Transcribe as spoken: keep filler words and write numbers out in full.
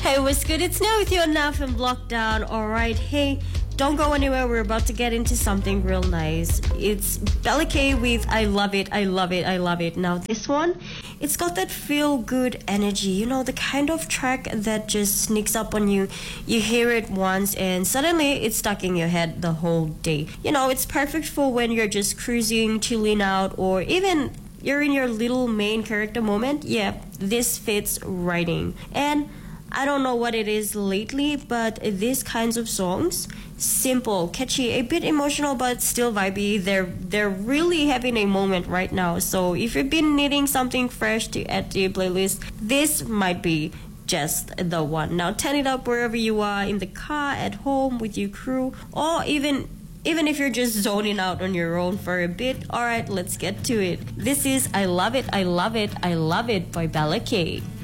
Hey, what's good? It's now with you on Now from Lockdown. Alright, hey, don't go anywhere. We're about to get into something real nice. It's Bella K with I Love It, I Love It, I Love It. Now, this one, it's got that feel-good energy. You know, the kind of track that just sneaks up on you. You hear it once and suddenly it's stuck in your head the whole day. You know, it's perfect for when you're just cruising, chilling out, or even you're in your little main character moment. Yeah, this fits right in. And I don't know what it is lately, but these kinds of songs, simple, catchy, a bit emotional, but still vibey, they're they're really having a moment right now. So if you've been needing something fresh to add to your playlist, this might be just the one. Now turn it up wherever you are, in the car, at home, with your crew, or even even if you're just zoning out on your own for a bit. Alright, let's get to it. This is I Love It, I Love It, I Love It by Bella K.